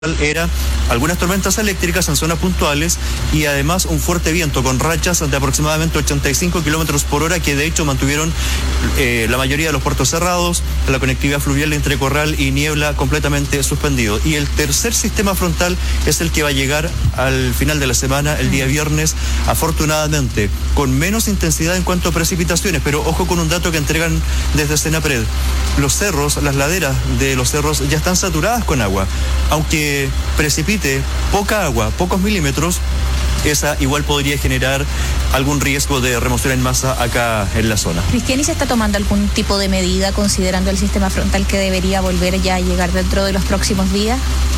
era algunas tormentas eléctricas en zonas puntuales y además un fuerte viento con rachas de aproximadamente 85 kilómetros por hora que de hecho mantuvieron la mayoría de los puertos cerrados, la conectividad fluvial entre Corral y Niebla completamente suspendido. Y el tercer sistema frontal es el que va a llegar al final de la semana, el día viernes, afortunadamente, con menos intensidad en cuanto a precipitaciones, pero ojo con un dato que entregan desde Senapred. Los cerros, las laderas de los cerros ya están saturadas con agua, aunque precipite poca agua, pocos milímetros, esa igual podría generar algún riesgo de remoción en masa acá en la zona. Cristian, ¿y se está tomando algún tipo de medida considerando el sistema frontal que debería volver ya a llegar dentro de los próximos días?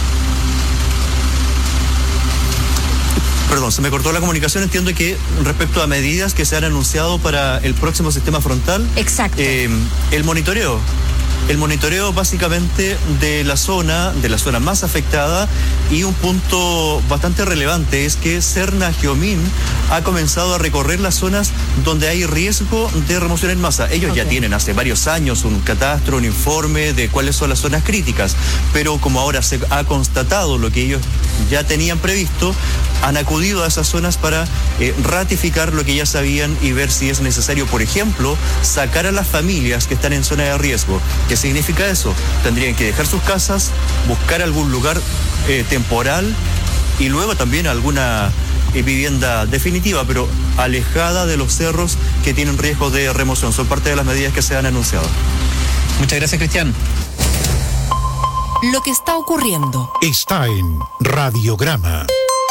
Perdón, se me cortó la comunicación. Entiendo que respecto a medidas que se han anunciado para el próximo sistema frontal. Exacto. El monitoreo básicamente de la zona más afectada, y un punto bastante relevante es que Serna Geomín ha comenzado a recorrer las zonas donde hay riesgo de remoción en masa. Ellos ya tienen hace varios años un catastro, un informe de cuáles son las zonas críticas, pero como ahora se ha constatado lo que ellos ya tenían previsto, han acudido a esas zonas para ratificar lo que ya sabían y ver si es necesario, por ejemplo, sacar a las familias que están en zona de riesgo. ¿Qué significa eso? Tendrían que dejar sus casas, buscar algún lugar temporal y luego también alguna vivienda definitiva, pero alejada de los cerros que tienen riesgo de remoción. Son parte de las medidas que se han anunciado. Muchas gracias, Cristian. Lo que está ocurriendo está en Radiograma.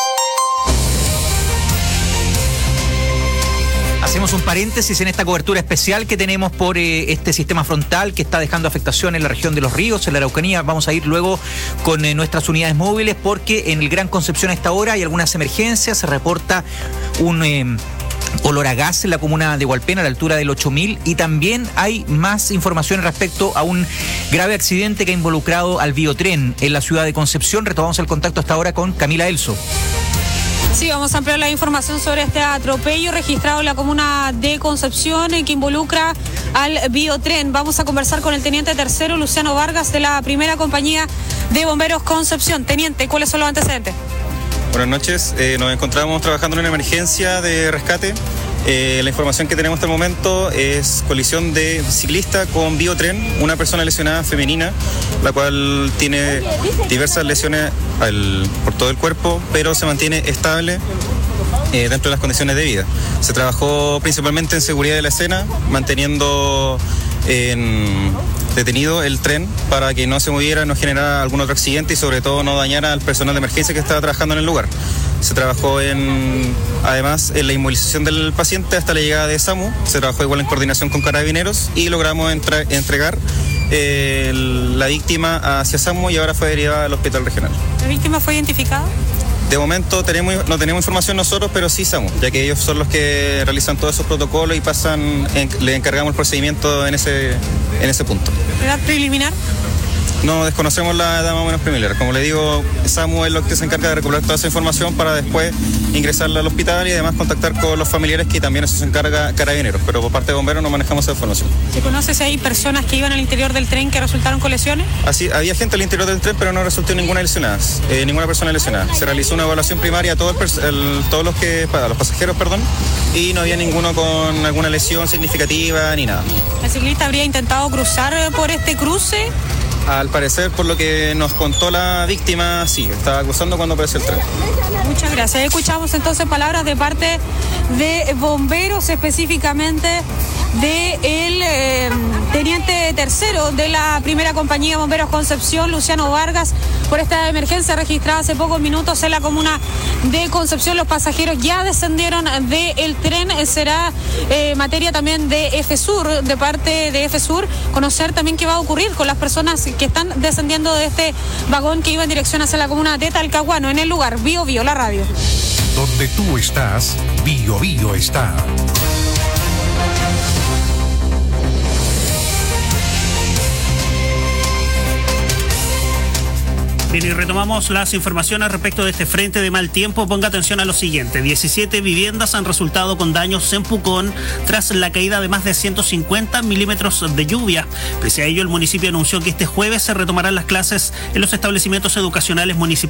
Hacemos un paréntesis en esta cobertura especial que tenemos por este sistema frontal que está dejando afectación en la región de Los Ríos, en la Araucanía. Vamos a ir luego con nuestras unidades móviles porque en el Gran Concepción a esta hora hay algunas emergencias. Se reporta un olor a gas en la comuna de Hualpén a la altura del 8000 y también hay más información respecto a un grave accidente que ha involucrado al biotren en la ciudad de Concepción. Retomamos el contacto hasta ahora con Camila Elso. Sí, vamos a ampliar la información sobre este atropello registrado en la comuna de Concepción que involucra al biotren. Vamos a conversar con el teniente tercero Luciano Vargas de la primera compañía de bomberos Concepción. Teniente, ¿cuáles son los antecedentes? Buenas noches, nos encontramos trabajando en una emergencia de rescate. La información que tenemos hasta el momento es colisión de ciclista con biotren, una persona lesionada femenina, la cual tiene diversas lesiones por todo el cuerpo, pero se mantiene estable dentro de las condiciones de vida. Se trabajó principalmente en seguridad de la escena, manteniendo detenido el tren para que no se moviera, no generara algún otro accidente y sobre todo no dañara al personal de emergencia que estaba trabajando en el lugar. Se trabajó además en la inmovilización del paciente hasta la llegada de SAMU. Se trabajó igual en coordinación con carabineros y logramos entregar la víctima hacia SAMU y ahora fue derivada al hospital regional. ¿La víctima fue identificada? De momento no tenemos información nosotros, pero sí SAMU, ya que ellos son los que realizan todos esos protocolos y le encargamos el procedimiento en ese punto. ¿Edad preliminar? No desconocemos la edad más o menos preliminar. Como le digo, SAMU es lo que se encarga de recopilar toda esa información para después ingresarla al hospital y además contactar con los familiares, que también eso se encarga carabineros, pero por parte de bomberos no manejamos esa información. ¿Se conoce si hay personas que iban al interior del tren que resultaron con lesiones? Así, había gente al interior del tren, pero no resultó ninguna persona lesionada. Se realizó una evaluación primaria a todos los pasajeros, y no había ninguno con alguna lesión significativa ni nada. ¿El ciclista habría intentado cruzar por este cruce? Al parecer, por lo que nos contó la víctima, sí, estaba cruzando cuando apareció el tren. Muchas gracias. Escuchamos entonces palabras de parte de bomberos, específicamente del teniente tercero de la primera compañía de bomberos Concepción, Luciano Vargas, por esta emergencia registrada hace pocos minutos en la comuna de Concepción. Los pasajeros ya descendieron del tren. Será materia también de FSUR, de parte de FSUR, conocer también qué va a ocurrir con las personas que están descendiendo de este vagón que iba en dirección hacia la comuna de Talcahuano. En el lugar, Bio Bio, la radio. Donde tú estás, Bio Bio está. Bien, y retomamos las informaciones respecto de este frente de mal tiempo. Ponga atención a lo siguiente. 17 viviendas han resultado con daños en Pucón tras la caída de más de 150 milímetros de lluvia. Pese a ello, el municipio anunció que este jueves se retomarán las clases en los establecimientos educacionales municipales